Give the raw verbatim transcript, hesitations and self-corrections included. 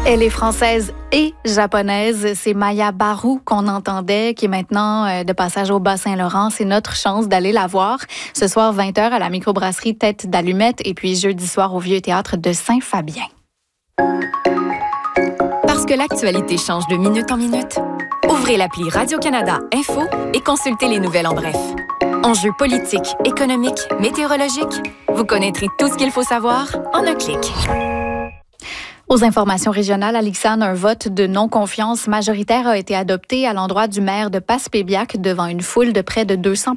Elle est française et japonaise. C'est Maya Barou qu'on entendait, qui est maintenant euh, de passage au Bas-Saint-Laurent. C'est notre chance d'aller la voir. Ce soir, vingt heures, à la microbrasserie Tête d'Allumette et puis jeudi soir au Vieux Théâtre de Saint-Fabien. Parce que l'actualité change de minute en minute, ouvrez l'appli Radio-Canada Info et consultez les nouvelles en bref. Enjeux politiques, économiques, météorologiques, vous connaîtrez tout ce qu'il faut savoir en un clic. Aux informations régionales, Alixane, un vote de non-confiance majoritaire a été adopté à l'endroit du maire de Passepébiac devant une foule de près de deux cents